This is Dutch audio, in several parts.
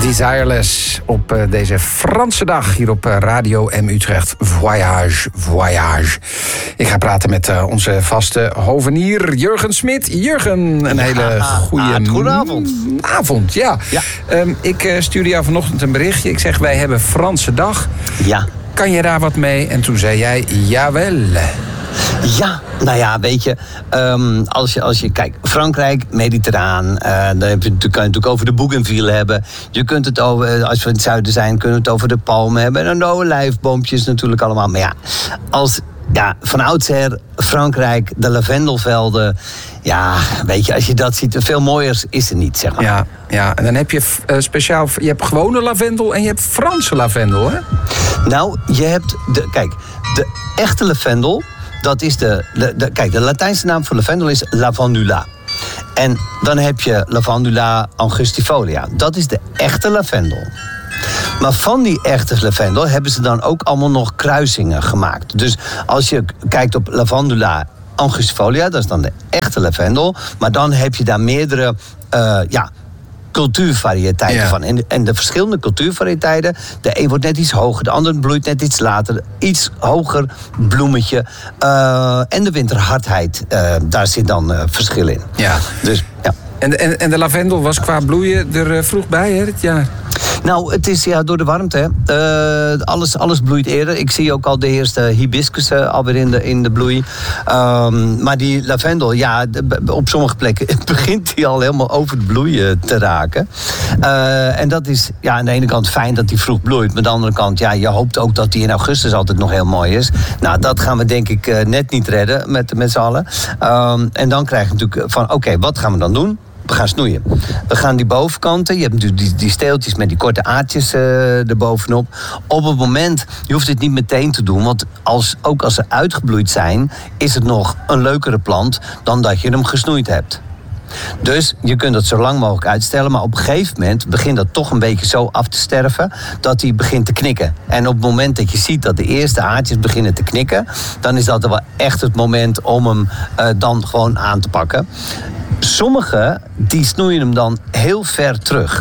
Desireless op deze Franse dag hier op Radio M Utrecht. Voyage, voyage. Ik ga praten met onze vaste hovenier Jurgen Smit. Jurgen, een hele goede avond. Ja. Ik stuurde jou vanochtend een berichtje. Ik zeg, wij hebben Franse dag. Ja. Kan je daar wat mee? En toen zei jij, jawel. Ja, nou ja, weet je, als je kijkt, Frankrijk, mediterraan, dan kan je natuurlijk over de Bougainville hebben. Je kunt het over, als we in het zuiden zijn, kunnen we het over de palmen hebben en de olijfboompjes natuurlijk allemaal. Maar ja, van oudsher Frankrijk, de lavendelvelden. Ja, weet je, als je dat ziet, veel mooier is er niet, zeg maar. Ja, en dan heb je speciaal, je hebt gewone lavendel en je hebt Franse lavendel, hè? Nou, je hebt, de echte lavendel, dat is kijk, de Latijnse naam voor lavendel is lavandula. En dan heb je lavandula angustifolia. Dat is de echte lavendel. Maar van die echte lavendel hebben ze dan ook allemaal nog kruisingen gemaakt. Dus als je kijkt op lavandula angustifolia, dat is dan de echte lavendel. Maar dan heb je daar meerdere cultuurvarieteiten van. En de verschillende cultuurvarieteiten, de een wordt net iets hoger, de ander bloeit net iets later, iets hoger bloemetje. En de winterhardheid, daar zit dan verschil in. Ja. Dus, ja. En de lavendel was qua bloeien er vroeg bij, hè, dit jaar? Nou, het is door de warmte. Alles bloeit eerder. Ik zie ook al de eerste hibiscussen alweer in de bloei. Maar die lavendel, op sommige plekken begint die al helemaal over het bloeien te raken. En dat is aan de ene kant fijn dat die vroeg bloeit. Maar aan de andere kant, je hoopt ook dat die in augustus altijd nog heel mooi is. Nou, dat gaan we denk ik net niet redden met z'n allen. En dan krijg je natuurlijk van, oké, wat gaan we dan doen? We gaan snoeien. We gaan die bovenkanten, je hebt natuurlijk die steeltjes met die korte aardjes erbovenop. Op het moment, je hoeft het niet meteen te doen, want ook als ze uitgebloeid zijn, is het nog een leukere plant dan dat je hem gesnoeid hebt. Dus je kunt het zo lang mogelijk uitstellen, maar op een gegeven moment begint dat toch een beetje zo af te sterven dat hij begint te knikken. En op het moment dat je ziet dat de eerste aardjes beginnen te knikken, dan is dat wel echt het moment om hem dan gewoon aan te pakken. Sommigen die snoeien hem dan heel ver terug.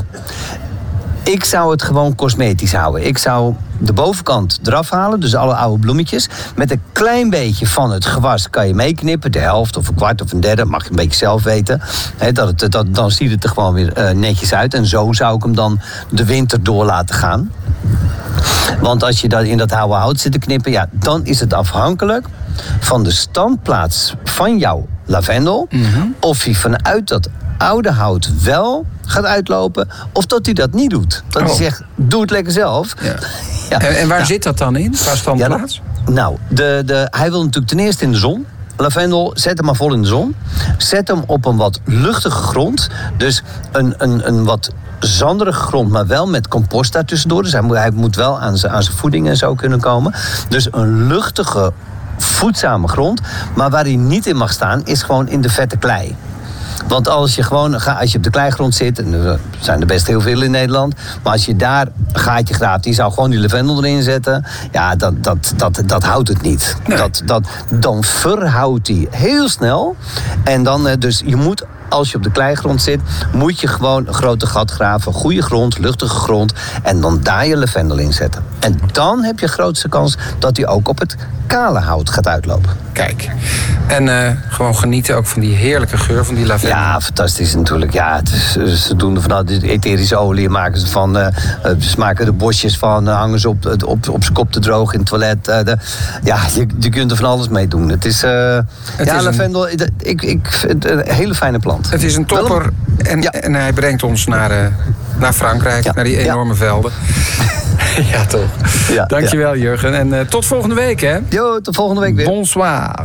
Ik zou het gewoon cosmetisch houden. Ik zou de bovenkant eraf halen, dus alle oude bloemetjes. Met een klein beetje van het gewas kan je meeknippen. De helft of een kwart of een derde, mag je een beetje zelf weten. Dan ziet het er gewoon weer netjes uit. En zo zou ik hem dan de winter door laten gaan. Want als je dan in dat oude hout zit te knippen, dan is het afhankelijk van de standplaats van jouw lavendel. Mm-hmm. Of hij vanuit dat oude hout wel gaat uitlopen, of dat hij dat niet doet. Dat hij zegt, doe het lekker zelf. Ja. En waar zit dat dan in, qua standplaats? Hij wil natuurlijk ten eerste in de zon. Lavendel, zet hem maar vol in de zon. Zet hem op een wat luchtige grond. Dus een wat zanderige grond, maar wel met compost daartussendoor. Dus hij moet wel aan zijn voeding en zo kunnen komen. Dus een luchtige, voedzame grond. Maar waar hij niet in mag staan, is gewoon in de vette klei. Want als je op de kleigrond zit, en er zijn er best heel veel in Nederland, maar als je daar een gaatje graapt, die zou gewoon die lavendel erin zetten, dat houdt het niet. Nee. Dan verhoudt die heel snel. En dan, dus je moet, als je op de kleigrond zit, moet je gewoon een grote gat graven, goede grond, luchtige grond, en dan daar je lavendel in zetten. En dan heb je de grootste kans dat die ook op het kale hout gaat uitlopen. Kijk, en gewoon genieten ook van die heerlijke geur van die lavendel. Ja, fantastisch natuurlijk. Ja, ze doen er vanuit de etherische olie, maken ze van, ze maken er bosjes van, hangen ze op zijn kop te droog in het toilet. Je kunt er van alles mee doen. Het is, lavendel, ik vind het een hele fijne plant. Het is een topper en hij brengt ons naar Frankrijk, naar die enorme velden. Ja, toch. Ja, dankjewel, Jurgen. En tot volgende week, hè? Jo, tot volgende week weer. Bonsoir.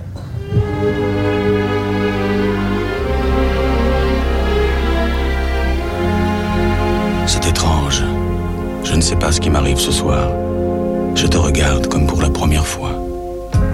C'est étrange. Je ne sais pas ce qui m'arrive ce soir. Je te regarde comme pour la première fois.